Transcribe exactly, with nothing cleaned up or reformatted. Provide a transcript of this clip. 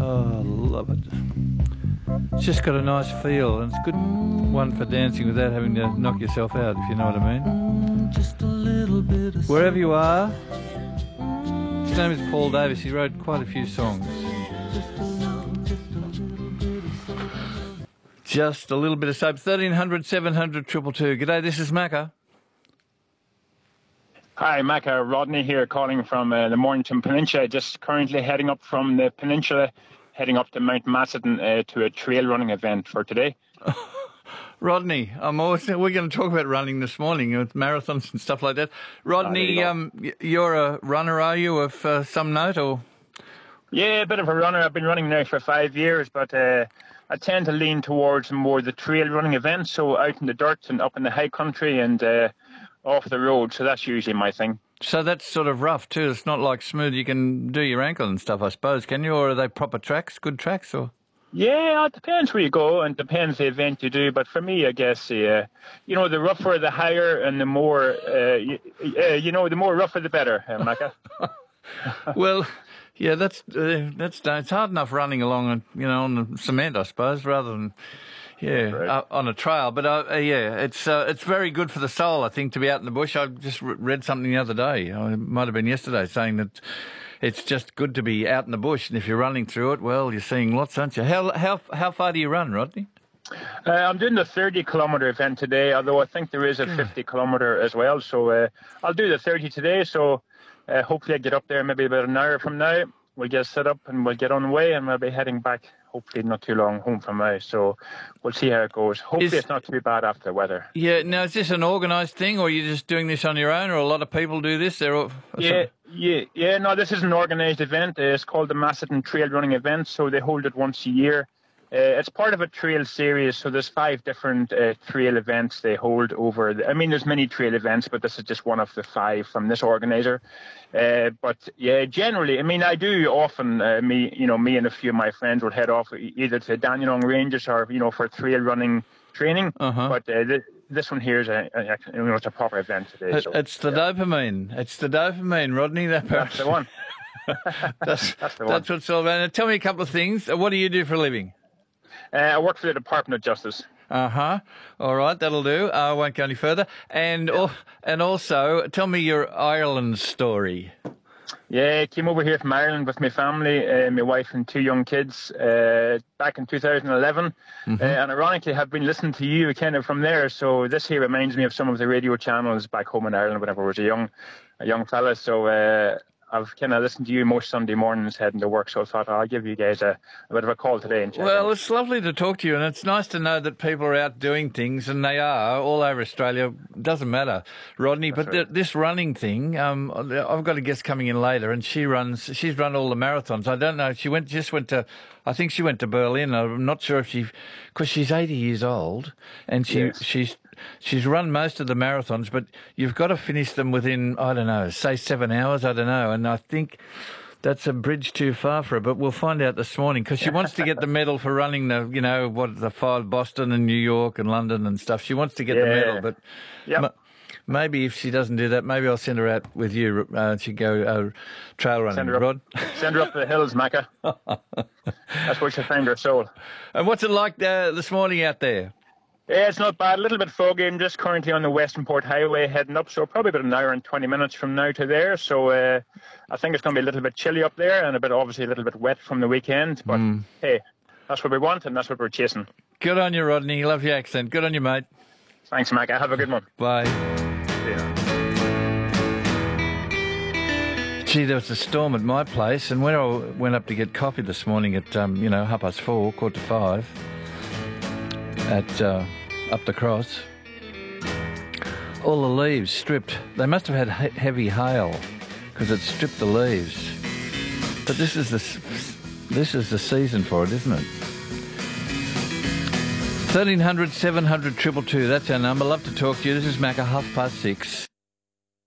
Oh, love it. It's just got a nice feel, and it's a good one for dancing without having to knock yourself out, if you know what I mean. Just a little bit of Wherever you are, his name is Paul Davis. He wrote quite a few songs. Just a little bit of soap. thirteen hundred, seven hundred, two two two. G'day, this is Macca. Hi, Macca. Rodney here, calling from uh, the Mornington Peninsula. Just currently heading up from the peninsula, heading up to Mount Macedon uh, to a trail running event for today. Rodney, I'm always, we're going to talk about running this morning with marathons and stuff like that. Rodney, oh, um, you're a runner, are you, of uh, some note? Or? Yeah, a bit of a runner. I've been running now for five years, but uh, I tend to lean towards more the trail running events, so out in the dirt and up in the high country and uh, off the road, so that's usually my thing. So that's sort of rough too. It's not like smooth. You can do your ankle and stuff, I suppose, can you? Or are they proper tracks, good tracks? Or yeah, it depends where you go and depends the event you do. But for me, I guess, uh, you know, the rougher, the higher, and the more, uh, you, uh, you know, the more rougher, the better, uh, Macca. Well, yeah, that's uh, that's it's hard enough running along, you know, on the cement, I suppose, rather than. Yeah, right. uh, on a trail, but uh, uh, yeah, it's uh, it's very good for the soul, I think, to be out in the bush. I just re- read something the other day, it might have been yesterday, saying that it's just good to be out in the bush, and if you're running through it, well, you're seeing lots, aren't you? How how how far do you run, Rodney? Uh, I'm doing the thirty kilometre event today, although I think there is a fifty kilometre as well. So uh, I'll do the thirty today. So uh, hopefully I get up there maybe about an hour from now. We'll get set up and we'll get on the way, and we'll be heading back. Hopefully not too long home from now, so we'll see how it goes. Hopefully is, it's not too bad after the weather. Yeah, now is this an organised thing, or are you just doing this on your own, or a lot of people do this? They're all, yeah, yeah, yeah, no, this is an organised event. It's called the Macedon Trail Running Event, so they hold it once a year. Uh, it's part of a trail series, so there's five different uh, trail events they hold over. The, I mean, there's many trail events, but this is just one of the five from this organizer. Uh, but yeah, generally, I mean, I do often, uh, me, you know, me and a few of my friends will head off either to Dandenong Ranges or, you know, for trail running training. Uh-huh. But uh, th- this one here is a, a, you know, it's a proper event today. So, it's the yeah. dopamine. It's the dopamine, Rodney. That that's the one. that's, that's the one. That's what it's all about. Now, tell me a couple of things. What do you do for a living? Uh, I work for the Department of Justice. Uh-huh. All right, that'll do. I won't go any further. And yeah. al- and also, tell me your Ireland story. Yeah, I came over here from Ireland with my family, uh, my wife and two young kids, uh, back in two thousand eleven. Mm-hmm. Uh, and ironically, have been listening to you kind of from there. So this here reminds me of some of the radio channels back home in Ireland whenever I was a young, a young fella. So uh, I've kind of listened to you most Sunday mornings heading to work, so I thought oh, I'll give you guys a, a bit of a call today. And check well, in. It's lovely to talk to you, and it's nice to know that people are out doing things, and they are all over Australia. Doesn't matter, Rodney. That's but right. th- this running thing, um, I've got a guest coming in later, and she runs. She's run all the marathons. I don't know. She went just went to. I think she went to Berlin. I'm not sure if she, because she's eighty years old, and she yes. she's. She's run most of the marathons, but you've got to finish them within, I don't know, say seven hours, I don't know. And I think that's a bridge too far for her, but we'll find out this morning because she wants to get the medal for running the, you know, what, the five, Boston and New York and London and stuff. She wants to get yeah. the medal, but yep. m- maybe if she doesn't do that, maybe I'll send her out with you. Uh, she'd go uh, trail running, send her up, Rod. Send her up the hills, Macca. That's where she'll find her soul. And what's it like uh, this morning out there? Yeah, it's not bad. A little bit foggy. I'm just currently on the Western Port Highway heading up, so probably about an hour and twenty minutes from now to there. So uh, I think it's going to be a little bit chilly up there and a bit, obviously, a little bit wet from the weekend. But mm. hey, that's what we want and that's what we're chasing. Good on you, Rodney. Love your accent. Good on you, mate. Thanks, Macca. Have a good one. Bye. Yeah. Gee, there was a storm at my place, and when I went up to get coffee this morning at, um, you know, half past four, quarter to five, at uh, up the cross, all the leaves stripped. They must have had he- heavy hail because it stripped the leaves. But this is the this is the season for it, isn't it? thirteen hundred, seven hundred, two two two. That's our number. Love to talk to you. This is Macca, half past six.